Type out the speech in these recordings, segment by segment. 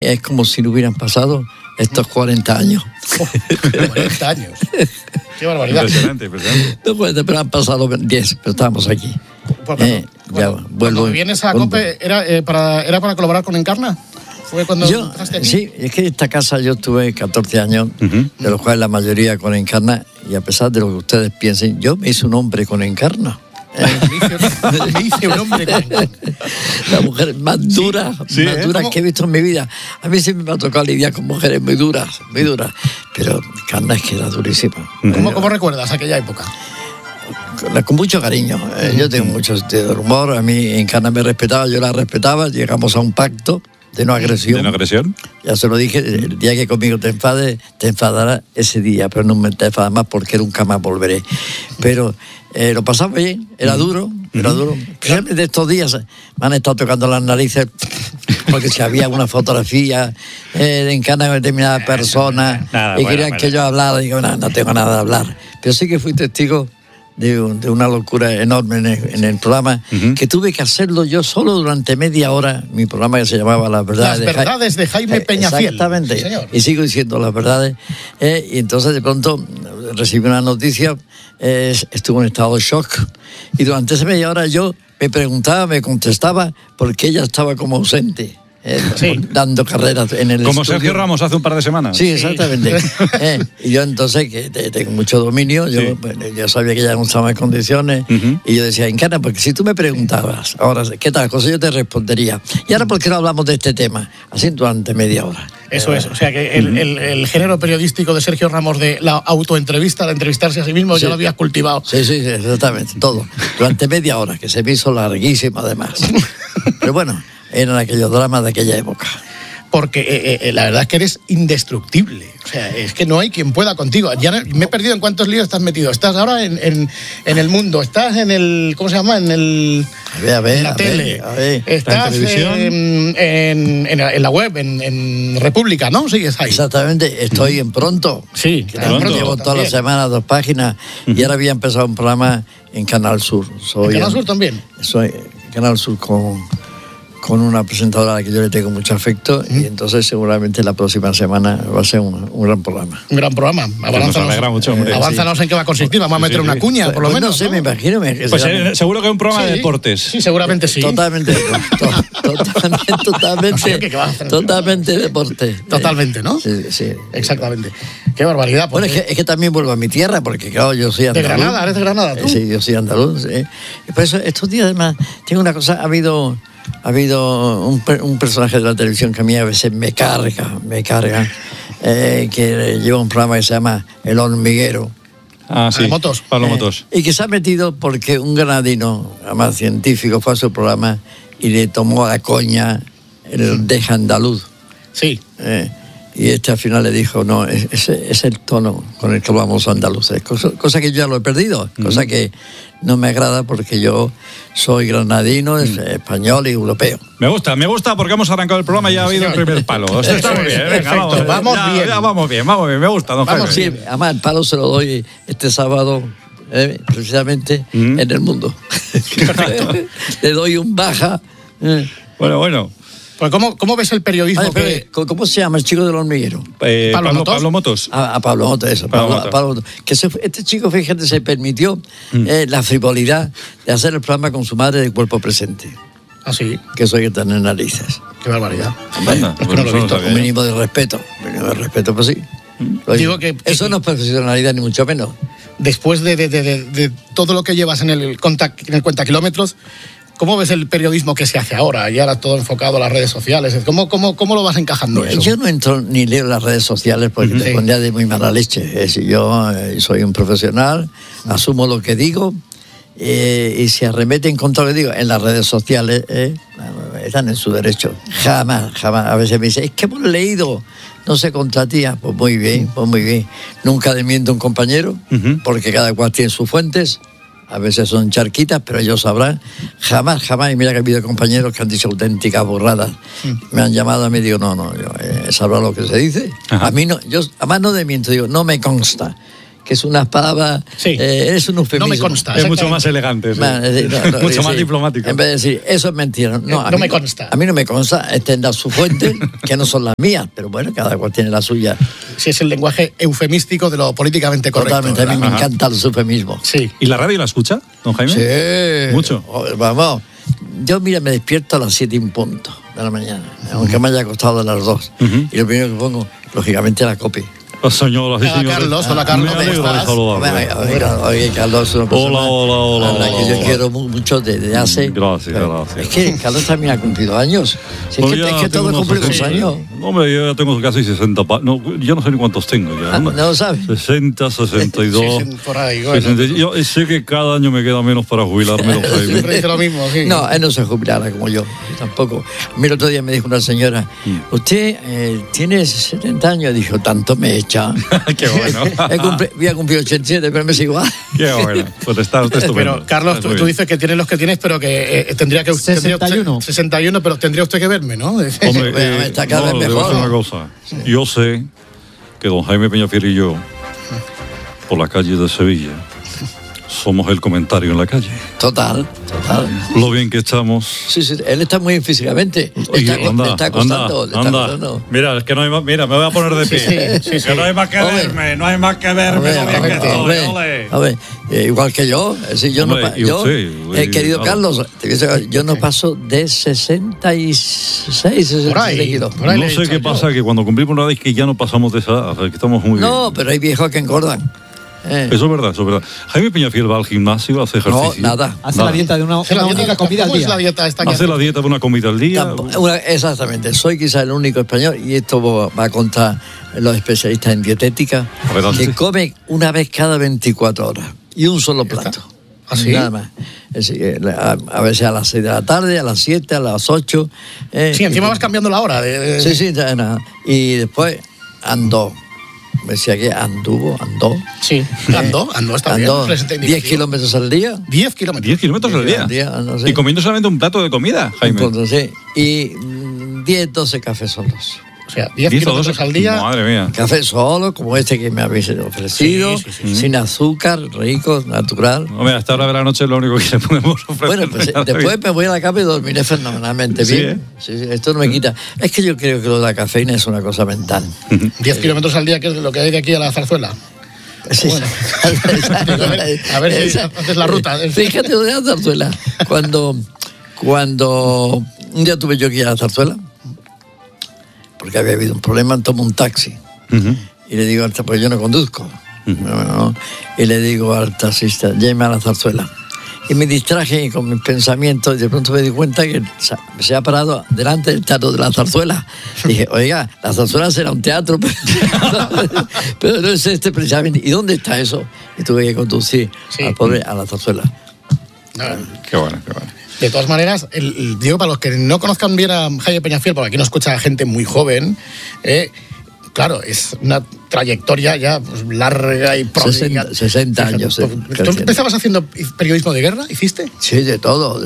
es como si no hubieran pasado estos 40 años. 40 años. Qué barbaridad. Impresionante. No, pero han pasado 10, pero estamos aquí. Cuando vienes a COPE, ¿era para colaborar con Encarna? ¿Fue cuando empezaste aquí? Sí, es que en esta casa yo estuve 14 años, de los cuales la mayoría con Encarna, y a pesar de lo que ustedes piensen, yo me hice un hombre con Encarna. Me hice un hombre con Encarna. La mujer más dura, que he visto en mi vida. A mí siempre me ha tocado lidiar con mujeres muy duras, pero Encarna es que era durísima. ¿Cómo recuerdas aquella época? Con mucho cariño. Yo tengo mucho sentido del humor. A mí Encarna me respetaba, yo la respetaba. Llegamos a un pacto de no agresión. ¿De no agresión? Ya se lo dije, el día que conmigo te enfades, te enfadarás ese día, pero no me te enfadas más porque nunca más volveré. Pero lo pasaba bien, era duro. Especialmente estos días me han estado tocando las narices porque si había una fotografía de Encarna de determinada persona querían que yo hablara, digo, no tengo nada de hablar. Pero sí que fui testigo de una locura enorme en el programa, que tuve que hacerlo yo solo durante media hora, mi programa que se llamaba Las Verdades, de Jaime Peñafiel. Exactamente, sí, y sigo diciendo Las Verdades, y entonces de pronto recibí una noticia, estuve en estado de shock, y durante esa media hora yo me preguntaba, me contestaba, porque ella estaba como ausente. Dando carreras en el como estudio. Sergio Ramos hace un par de semanas. Sí, exactamente. Y yo entonces, que tengo mucho dominio, yo sabía que ella no estaba en condiciones, y yo decía, Encarna, porque si tú me preguntabas, ahora, ¿qué tal cosa? Yo te respondería. Y ahora, ¿por qué no hablamos de este tema? Así durante media hora. Eso es, o sea que el género periodístico de Sergio Ramos de la autoentrevista, de entrevistarse a sí mismo, ya lo habías cultivado. Sí, exactamente, todo. Durante media hora, que se me hizo larguísimo además. Pero bueno, eran aquellos dramas de aquella época. Porque la verdad es que eres indestructible. O sea, es que no hay quien pueda contigo. Ya me he perdido en cuántos líos estás metido. Estás ahora en El Mundo, estás en el... ¿Cómo se llama? En la tele. Estás en la web, en República, ¿no? Sigues ahí. Exactamente, estoy en Pronto. Sí, llevo todas las semanas 2 páginas y ahora había empezado un programa en Canal Sur. ¿En Canal Sur también? Soy Canal Sur con una presentadora a la que yo le tengo mucho afecto, y entonces seguramente la próxima semana va a ser un gran programa. Un gran programa. Avánzanos en qué va a consistir. Vamos a meter una cuña, por lo menos. No sé, me imagino. Seguro que es un programa de deportes. Sí, seguramente sí. Totalmente deporte. Totalmente, ¿no? Sí. Exactamente. Qué barbaridad. Bueno, es que también vuelvo a mi tierra, porque claro, yo soy andaluz. ¿De Granada? ¿Eres de Granada tú? Sí, yo soy andaluz. Y por eso estos días además tengo una cosa, ha habido un personaje de la televisión que a mí a veces me carga, que lleva un programa que se llama El Hormiguero. Ah, sí, Pablo Motos. Y que se ha metido porque un granadino, además científico, fue a su programa y le tomó a la coña el deja andaluz. Sí. Y al final le dijo, no, ese es el tono con el que hablamos andaluces. Cosa que yo ya lo he perdido, cosa que no me agrada porque yo soy granadino, español y europeo. Me gusta porque hemos arrancado el programa y ya ha habido el primer palo. Está muy bien, venga, vamos bien, me gusta, don Jaime. Sí, además el palo se lo doy este sábado, precisamente en El Mundo. Le doy un baja. Bueno. Pues ¿cómo ves el periodismo? ¿Cómo se llama el chico del hormiguero? Pablo Motos. A Pablo Motos, eso. Pablo Motos. Este chico, fíjate, se permitió la frivolidad de hacer el programa con su madre de cuerpo presente. ¿Ah, sí? Que eso hay que tener narices. Qué barbaridad. Es que no lo he visto. Un mínimo de respeto. Pues sí. Digo que eso no es profesionalidad, ni mucho menos. Después de todo lo que llevas en el cuentakilómetros, ¿cómo ves el periodismo que se hace ahora? Y ahora todo enfocado a las redes sociales. ¿Cómo lo vas encajando eso? Yo no entro ni leo las redes sociales porque te pondría de muy mala leche. Es decir, yo soy un profesional, asumo lo que digo, y si arremeten contra lo que digo en las redes sociales, están en su derecho. Jamás. A veces me dicen, es que hemos leído, no sé, contra ti. Pues muy bien. Nunca desmiento a un compañero, porque cada cual tiene sus fuentes. A veces son charquitas, pero ellos sabrán. Jamás. Y mira que ha habido compañeros que han dicho auténticas borradas. Me han llamado a mí y digo, no, yo sabrá lo que se dice. Ajá. A mí no, yo además no desmiento, digo, no me consta que es unas palabras, es un eufemismo. No me consta. Es mucho más elegante. Sí. Mucho más diplomático. En vez de decir, eso es mentira. No, no me consta. A mí no me consta, tendrá su fuente, que no son las mías, pero bueno, cada cual tiene la suya. Sí, es el lenguaje eufemístico de lo políticamente correcto. Totalmente, a mí me encantan los eufemismos. Sí. ¿Y la radio la escucha, don Jaime? Sí. Mucho. Vamos. Yo, mira, me despierto a las 7 en punto de la mañana, aunque me haya acostado a las 2. Y lo primero que pongo, lógicamente, la copia. Señoras y señores. Carlos, hola Carlos, ¿cómo estás? Oye, Carlos, una persona hola. a la que yo quiero mucho desde hace... Gracias. Es que Carlos también ha cumplido años. Si es que todos cumplimos años. Hombre, yo ya tengo casi 60... No, yo no sé ni cuántos tengo ya. ¿No lo sabes? 60, 62... por ahí, bueno. 60, yo sé que cada año me queda menos para jubilarme. Siempre dice lo mismo, sí. No, él no se jubilará como yo tampoco. A mí el otro día me dijo una señora, usted tiene 70 años. Dijo, tanto me echa. Qué bueno. Voy a cumplir 87, pero me sigo igual. Qué bueno. Pues está estupendo. Pero, Carlos, tú dices que tienes los que tienes, pero que tendría que... 61, pero tendría usted que verme, ¿no? Hombre, está cada vez mejor. Una cosa. Yo sé que don Jaime Peñafiel y yo, por la calle de Sevilla, somos el comentario en la calle. Total. Lo bien que estamos. Sí, él está muy bien físicamente. Le está costando. Mira, es que no hay más. Mira, me voy a poner de pie. Sí. Que no hay más que verme. No hay más que verme. A ver, igual que yo. Querido Carlos, yo no paso de 66 kilos. No sé qué pasa, que cuando cumplimos una vez que ya no pasamos de esa edad. O sea, que estamos muy bien. No, pero hay viejos que engordan. Eso es verdad. Jaime Peñafiel va al gimnasio, hace ejercicio. No, nada. Hace la dieta de una única comida al día. ¿Cómo es la dieta esta? Hace la dieta de una comida al día. Exactamente. Soy quizás el único español, y esto va a contar los especialistas en dietética, que come una vez cada 24 horas y un solo plato. ¿Así? Nada más. A veces a las 6 de la tarde, a las 7, a las 8. Sí, encima vas cambiando la hora. Sí, nada. Y después andó. Me decía que andó. Sí, andó, está bien. 10 kilómetros al día. 10 kilómetros. 10 kilómetros al día. No sé. Y comiendo solamente un plato de comida, Jaime. Sí. Y 10, 12 cafés solos. O sea, 10 kilómetros al día. Madre mía. Café solo, como este que me habéis ofrecido, sin azúcar, rico, natural. Hombre, hasta ahora de la noche es lo único que le podemos ofrecer. Bueno, pues después me voy a la cama y dormiré fenomenalmente bien. Sí, esto no me quita. Es que yo creo que lo de la cafeína es una cosa mental. 10 kilómetros al día, que es lo que hay de aquí a la Zarzuela. Sí. Bueno. A ver si haces la ruta. Fíjate lo de la Zarzuela. Cuando un día tuve yo que ir a la Zarzuela, porque había habido un problema, tomo un taxi. Y le digo, pues yo no conduzco. Y le digo al taxista, llévame a la Zarzuela. Y me distraje con mis pensamientos y de pronto me di cuenta que se ha parado delante del teatro de la Zarzuela. Dije, oiga, la Zarzuela será un teatro, pero no es este precisamente. ¿Y dónde está eso? Y tuve que conducir al pobre a la Zarzuela. Qué bueno. De todas maneras, digo, para los que no conozcan bien a Jaime Peñafiel, porque aquí nos escucha gente muy joven, claro, es una trayectoria ya larga y pródiga. 60 años. ¿Tú empezabas haciendo periodismo de guerra? ¿Hiciste? Sí, de todo.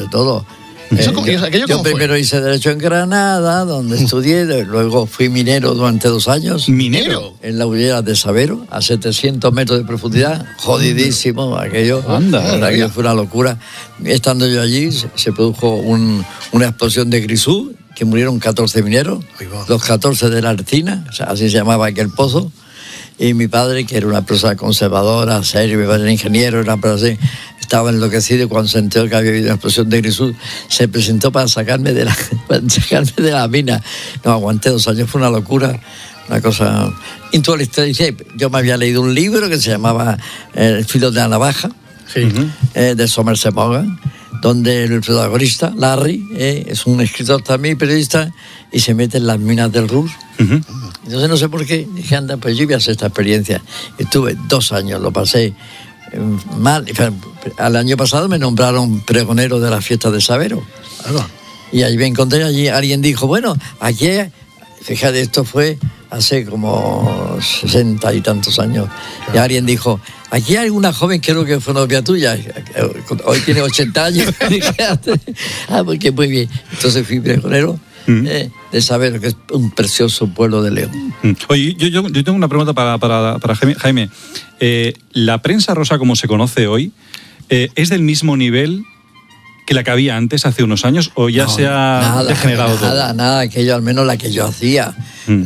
Yo primero hice Derecho en Granada, donde estudié, luego fui minero durante 2 años. ¿Minero? En la Hullera de Sabero, a 700 metros de profundidad, jodidísimo aquello. Aquello fue una locura. Estando yo allí, se produjo una explosión de grisú, que murieron 14 mineros, los 14 de la Arcina, o sea, así se llamaba aquel pozo. Y mi padre, que era una persona conservadora, serio, mi padre era ingeniero, era una persona así, estaba enloquecido, y cuando se enteró que había habido una explosión de grisú, se presentó para sacarme de la mina. No, aguanté 2 años, fue una locura, una cosa... Yo me había leído un libro que se llamaba El filo de la navaja, de Somerset Maugham, donde el protagonista, Larry, es un escritor también, periodista, y se mete en las minas del Ruhr. Entonces no sé por qué, dije, anda, pues yo voy a hacer esta experiencia. Estuve 2 años, lo pasé mal. Al año pasado me nombraron pregonero de la fiesta de Sabero. Y allí me encontré, allí alguien dijo, bueno, aquí, fíjate, esto fue hace como 60 y tantos años. Y alguien dijo, aquí hay una joven, creo que fue novia tuya, hoy tiene 80 años. Porque muy bien. Entonces fui pregonero de saber que es un precioso pueblo de León. Oye, yo tengo una pregunta para Jaime. ¿La prensa rosa como se conoce hoy es del mismo nivel que la que había antes, hace unos años, o ya se ha degenerado todo? Nada, aquello, al menos la que yo hacía.